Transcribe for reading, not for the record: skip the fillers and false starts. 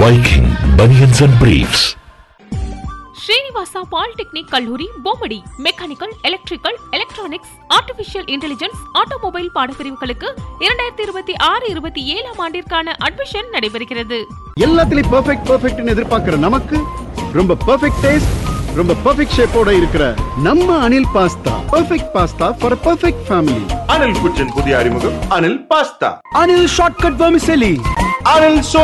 Viking Bunions and Briefs. Srinivasa polytechnic கல்லூரி Bommidi mechanical, electrical, electronics, artificial intelligence, automobile பாடப்பிரிவுகளுக்கு 2026-27 ஆண்டிற்கான admission நடைபெறுகிறது. எல்லாத்துலயும் பெர்ஃபெக்ட்னு எதிர்பார்க்கிற நமக்கு ரொம்ப பெர்ஃபெக்ட் டேஸ்ட், ரொம்ப பெர்ஃபெக்ட் ஷேப்போட இருக்கிற நம்ம Anil pasta. Perfect pasta for perfect family. Anil குச்சின் புதிய அறிமுகம் Anil pasta. Anil shortcut vermicelli. Anil